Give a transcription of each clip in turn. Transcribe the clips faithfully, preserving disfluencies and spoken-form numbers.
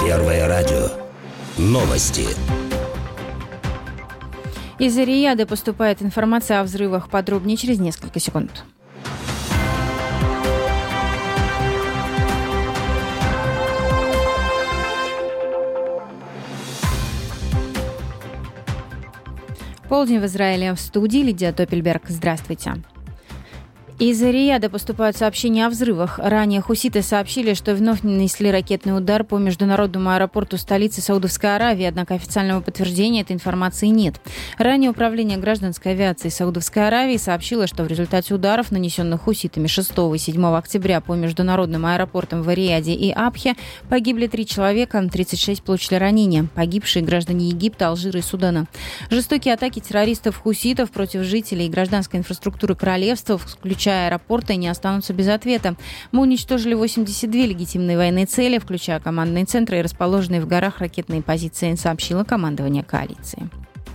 Первое радио. Новости. Из Эр-Рияда поступает информация о взрывах. Подробнее через несколько секунд. Полдень в Израиле. В студии Лидия Топельберг. Здравствуйте. Из Эр-Рияда поступают сообщения о взрывах. Ранее хуситы сообщили, что вновь нанесли ракетный удар по международному аэропорту столицы Саудовской Аравии, однако официального подтверждения этой информации нет. Ранее Управление гражданской авиации Саудовской Аравии сообщило, что в результате ударов, нанесенных хуситами шестого и седьмого октября по международным аэропортам в Эр-Рияде и Абхе, погибли три человека, тридцать шесть получили ранения. Погибшие граждане Египта, Алжира и Судана. Жестокие атаки террористов-хуситов против жителей и гражданской инфраструктуры королевства, включая аэропорты, не останутся без ответа. Мы уничтожили восемьдесят две легитимные военные цели, включая командные центры и расположенные в горах ракетные позиции, сообщило командование коалиции.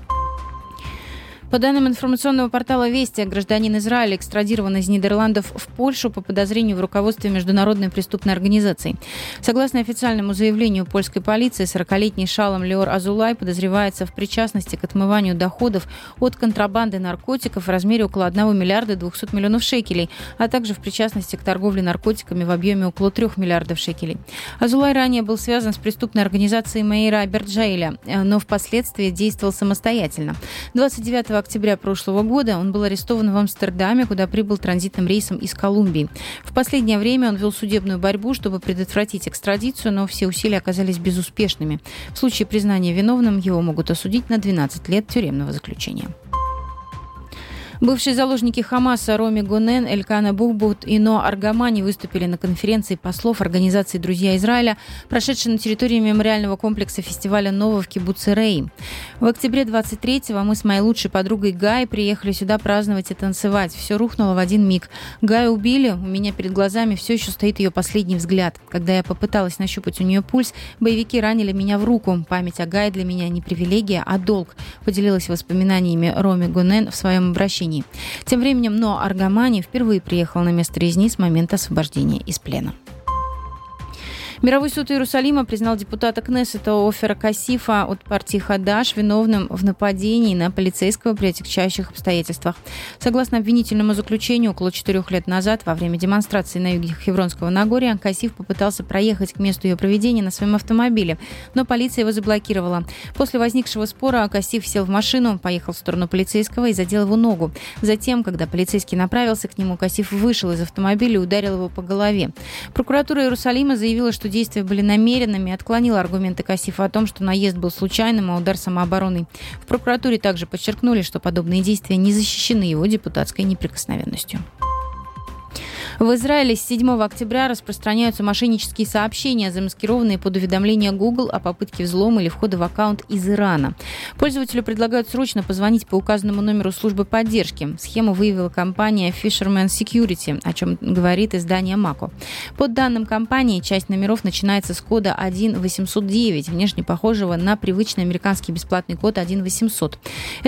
По данным информационного портала «Вести», гражданин Израиля экстрадирован из Нидерландов в Польшу по подозрению в руководстве международной преступной организацией. Согласно официальному заявлению польской полиции, сорокалетний Шалом Леор Азулай подозревается в причастности к отмыванию доходов от контрабанды наркотиков в размере около одного миллиарда двухсот миллионов шекелей, а также в причастности к торговле наркотиками в объеме около трех миллиардов шекелей. Азулай ранее был связан с преступной организацией Меира Аберджейля, но впоследствии действовал самостоятельно. двадцать девятого октября прошлого года он был арестован в Амстердаме, куда прибыл транзитным рейсом из Колумбии. В последнее время он вел судебную борьбу, чтобы предотвратить экстрадицию, но все усилия оказались безуспешными. В случае признания виновным его могут осудить на двенадцать лет тюремного заключения. Бывшие заложники Хамаса Роми Гонен, Элькана Бухбут и Ноа Аргамани выступили на конференции послов организации «Друзья Израиля», прошедшей на территории мемориального комплекса фестиваля «Нова» в кибуце Рей. В октябре двадцать третьего мы с моей лучшей подругой Гай приехали сюда праздновать и танцевать. Все рухнуло в один миг. Гай убили, у меня перед глазами все еще стоит ее последний взгляд. Когда я попыталась нащупать у нее пульс, боевики ранили меня в руку. Память о Гай для меня не привилегия, а долг, поделилась воспоминаниями Роми Гонен в своем обращении. Тем временем Ноа Аргамани впервые приехал на место резни с момента освобождения из плена. Мировой суд Иерусалима признал депутата Кнессета Офера Кассифа от партии Хадаш виновным в нападении на полицейского при отягчающих обстоятельствах. Согласно обвинительному заключению, около четырех лет назад, во время демонстрации на юге Хевронского Нагорья, Кассиф попытался проехать к месту ее проведения на своем автомобиле, но полиция его заблокировала. После возникшего спора Кассиф сел в машину, поехал в сторону полицейского и задел его ногу. Затем, когда полицейский направился к нему, Кассиф вышел из автомобиля и ударил его по голове. Прокуратура Иерусалима заявила, что действия были намеренными и отклонила аргументы Кассифа о том, что наезд был случайным, а удар самообороной. В прокуратуре также подчеркнули, что подобные действия не защищены его депутатской неприкосновенностью. В Израиле с седьмого октября распространяются мошеннические сообщения, замаскированные под уведомления Google о попытке взлома или входа в аккаунт из Ирана. Пользователю предлагают срочно позвонить по указанному номеру службы поддержки. Схему выявила компания Fisherman Security, о чем говорит издание Мако. По данным компании, часть номеров начинается с кода один восемьсот девять, внешне похожего на привычный американский бесплатный код один восемьсот.